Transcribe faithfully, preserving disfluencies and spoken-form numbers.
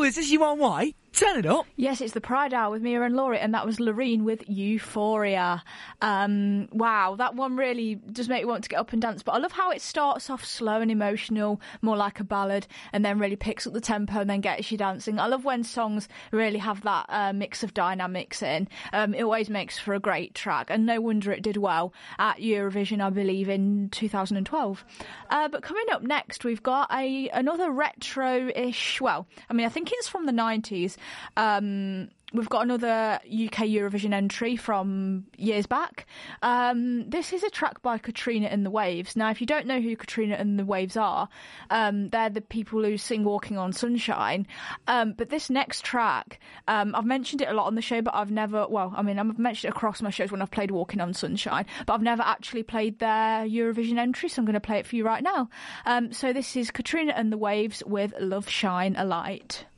is this you on white? Turn it up. Yes, it's the Pride Hour with Mia and Laurie, and that was Loreen with Euphoria. Um, wow, that one really does make you want to get up and dance, but I love how it starts off slow and emotional, more like a ballad, and then really picks up the tempo and then gets you dancing. I love when songs really have that uh, mix of dynamics in. Um, it always makes for a great track, and no wonder it did well at Eurovision, I believe, in two thousand twelve. Uh, but coming up next, we've got a another retro-ish, well, I mean, I think it's from the nineties. Um, we've got another U K Eurovision entry from years back. Um, this is a track by Katrina and the Waves. Now, if you don't know who Katrina and the Waves are, um, they're the people who sing Walking on Sunshine. Um, but this next track, um, I've mentioned it a lot on the show, but I've never, well, I mean, I've mentioned it across my shows when I've played Walking on Sunshine, but I've never actually played their Eurovision entry, so I'm going to play it for you right now. Um, so this is Katrina and the Waves with Love Shine a Light.